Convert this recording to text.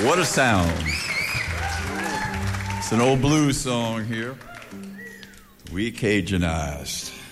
What a sound. It's an old blues song here. We Cajunized.